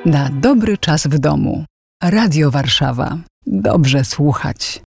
Na dobry czas w domu. Radio Warszawa. Dobrze słuchać.